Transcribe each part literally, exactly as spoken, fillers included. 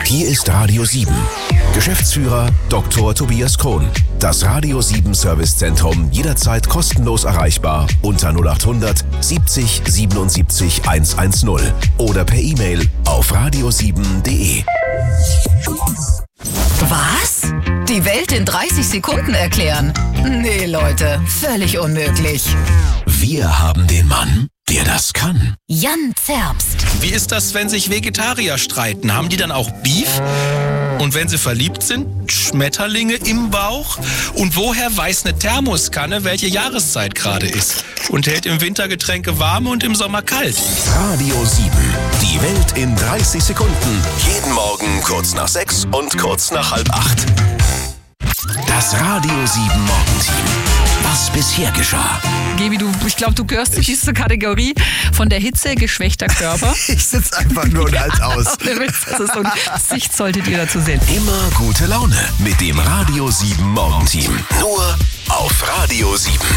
Hier ist Radio sieben. Geschäftsführer Doktor Tobias Krohn. Das Radio sieben Servicezentrum jederzeit kostenlos erreichbar unter null acht hundert siebzig siebenundsiebzig hundertzehn oder per E-Mail auf radio sieben punkt de. Was? Die Welt in dreißig Sekunden erklären? Nee, Leute, völlig unmöglich. Wir haben den Mann, der das kann. Jan Zerbst. Wie ist das, wenn sich Vegetarier streiten? Haben die dann auch Beef? Und wenn sie verliebt sind, Schmetterlinge im Bauch? Und woher weiß eine Thermoskanne, welche Jahreszeit gerade ist? Und hält im Winter Getränke warm und im Sommer kalt? Radio sieben. Die Welt in dreißig Sekunden. Jeden Morgen kurz nach sechs und kurz nach halb acht. Das Radio sieben Morgenteam. Was bisher geschah. Gebi, du, ich glaube, du gehörst zu dieser Kategorie von der Hitze geschwächter Körper. Ich sitze einfach nur und halte aus. Also so ein Sicht solltet ihr dazu sehen. Immer gute Laune mit dem Radio sieben Morgenteam. Nur auf Radio sieben.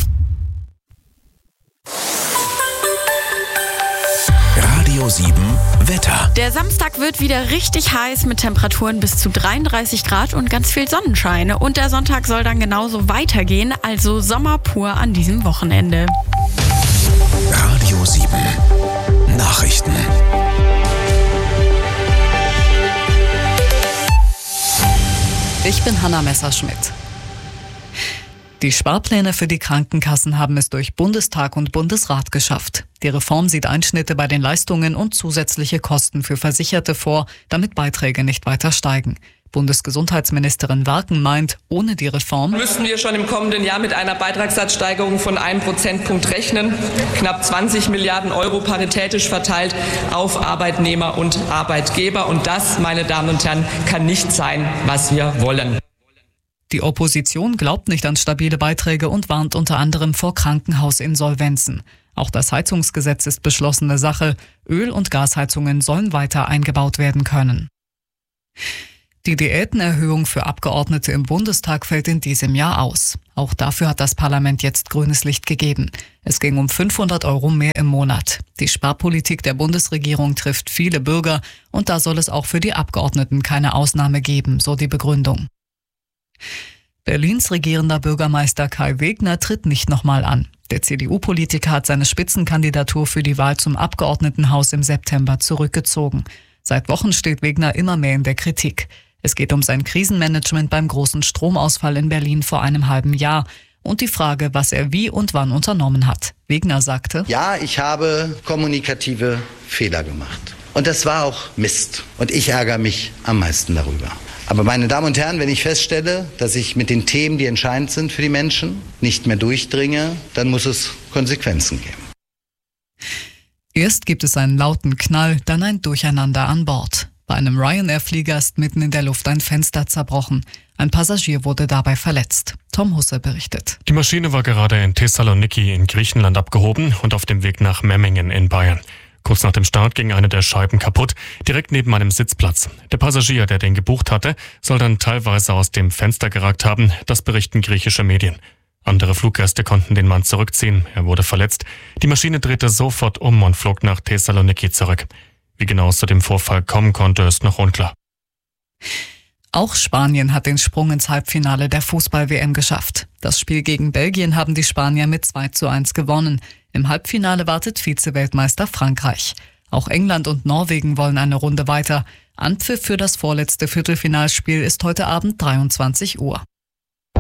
Radio sieben Wetter. Der Samstag wird wieder richtig heiß mit Temperaturen bis zu dreiunddreißig Grad und ganz viel Sonnenschein. Und der Sonntag soll dann genauso weitergehen, also Sommer pur an diesem Wochenende. Radio sieben Nachrichten. Ich bin Hanna Messerschmidt. Die Sparpläne für die Krankenkassen haben es durch Bundestag und Bundesrat geschafft. Die Reform sieht Einschnitte bei den Leistungen und zusätzliche Kosten für Versicherte vor, damit Beiträge nicht weiter steigen. Bundesgesundheitsministerin Warken meint, ohne die Reform müssen wir schon im kommenden Jahr mit einer Beitragssatzsteigerung von einem Prozentpunkt rechnen. Knapp zwanzig Milliarden Euro paritätisch verteilt auf Arbeitnehmer und Arbeitgeber. Und das, meine Damen und Herren, kann nicht sein, was wir wollen. Die Opposition glaubt nicht an stabile Beiträge und warnt unter anderem vor Krankenhausinsolvenzen. Auch das Heizungsgesetz ist beschlossene Sache. Öl- und Gasheizungen sollen weiter eingebaut werden können. Die Diätenerhöhung für Abgeordnete im Bundestag fällt in diesem Jahr aus. Auch dafür hat das Parlament jetzt grünes Licht gegeben. Es ging um fünfhundert Euro mehr im Monat. Die Sparpolitik der Bundesregierung trifft viele Bürger und da soll es auch für die Abgeordneten keine Ausnahme geben, so die Begründung. Berlins regierender Bürgermeister Kai Wegner tritt nicht nochmal an. Der C D U-Politiker hat seine Spitzenkandidatur für die Wahl zum Abgeordnetenhaus im September zurückgezogen. Seit Wochen steht Wegner immer mehr in der Kritik. Es geht um sein Krisenmanagement beim großen Stromausfall in Berlin vor einem halben Jahr und die Frage, was er wie und wann unternommen hat. Wegner sagte: Ja, ich habe kommunikative Fehler gemacht. Und das war auch Mist. Und ich ärgere mich am meisten darüber. Aber meine Damen und Herren, wenn ich feststelle, dass ich mit den Themen, die entscheidend sind für die Menschen, nicht mehr durchdringe, dann muss es Konsequenzen geben. Erst gibt es einen lauten Knall, dann ein Durcheinander an Bord. Bei einem Ryanair-Flieger ist mitten in der Luft ein Fenster zerbrochen. Ein Passagier wurde dabei verletzt. Tom Husse berichtet. Die Maschine war gerade in Thessaloniki in Griechenland abgehoben und auf dem Weg nach Memmingen in Bayern. Kurz nach dem Start ging eine der Scheiben kaputt, direkt neben einem Sitzplatz. Der Passagier, der den gebucht hatte, soll dann teilweise aus dem Fenster geragt haben, das berichten griechische Medien. Andere Fluggäste konnten den Mann zurückziehen, er wurde verletzt. Die Maschine drehte sofort um und flog nach Thessaloniki zurück. Wie genau es zu dem Vorfall kommen konnte, ist noch unklar. Auch Spanien hat den Sprung ins Halbfinale der Fußball-W M geschafft. Das Spiel gegen Belgien haben die Spanier mit zwei zu eins gewonnen. Im Halbfinale wartet Vize-Weltmeister Frankreich. Auch England und Norwegen wollen eine Runde weiter. Anpfiff für das vorletzte Viertelfinalspiel ist heute Abend dreiundzwanzig Uhr.